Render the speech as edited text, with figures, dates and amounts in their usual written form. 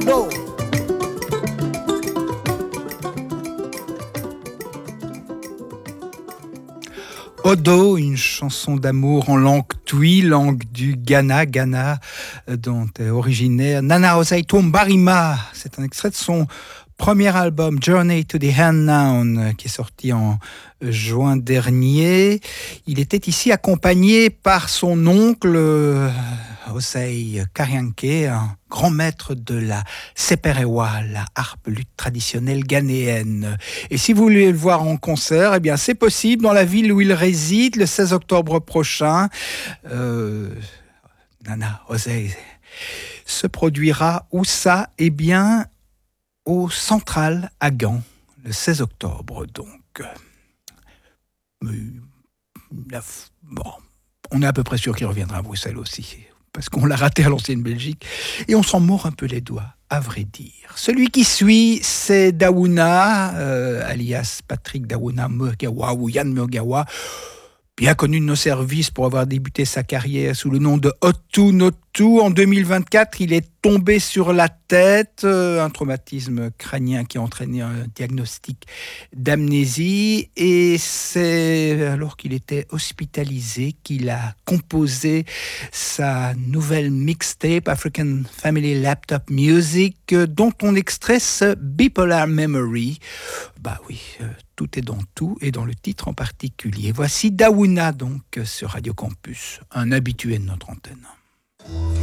Odo. Odo, une chanson d'amour en langue twi, langue du Ghana, dont est originaire Nana Osei Tombarima. C'est un extrait de son premier album Journey to the Hand Noun, qui est sorti en juin dernier. Il était ici accompagné par son oncle Osei Karianke, un grand maître de la seperewa, la harpe lutte traditionnelle ghanéenne. Et si vous voulez le voir en concert, eh bien c'est possible dans la ville où il réside le 16 octobre prochain. Nana Osei se produira où ça? Eh bien au Central à Gand, le 16 octobre donc. Bon, on est à peu près sûr qu'il reviendra à Bruxelles aussi, parce qu'on l'a raté à l'ancienne Belgique, et on s'en mord un peu les doigts, à vrai dire. Celui qui suit, c'est Daouna, alias Patrick Daouna Mugawa, ou Yann Mugawa, bien connu de nos services pour avoir débuté sa carrière sous le nom de Otu Notu. En 2024, il est tombé sur la tête, un traumatisme crânien qui a entraîné un diagnostic d'amnésie, et c'est alors qu'il était hospitalisé qu'il a composé sa nouvelle mixtape African Family Laptop Music, dont on extrait ce Bipolar Memory. Bah oui, tout est dans tout, et dans le titre en particulier. Voici Daouna donc sur Radio Campus, un habitué de notre antenne.